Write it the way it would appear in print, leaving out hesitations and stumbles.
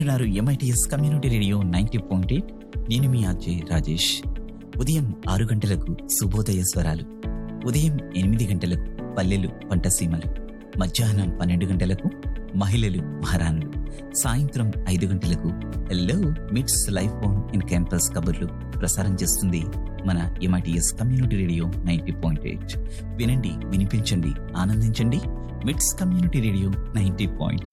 వింటున్నారు MITS community radio 90.8. నేను మీ అజయ్ రాజేష్. ఉదయం 6 గంటలకు శుభోదయ స్వరాలు, ఉదయం 8 గంటలకు పల్లెలు పంటసీమలు, మధ్యాహ్నం 12 గంటలకు మహిళలు మహారాణులు, సాయంత్రం 5 గంటలకు హలో మిట్స్ లైఫ్ ఆన్ ఇన్ క్యాంపస్ కబుర్లు ప్రసారం చేస్తుంది మన ఎంఐటిఎస్ కమ్యూనిటీ రేడియో 90.8. వినండి, వినిపించండి, ఆనందించండి. మిట్స్ కమ్యూనిటీ రేడియో 90.8.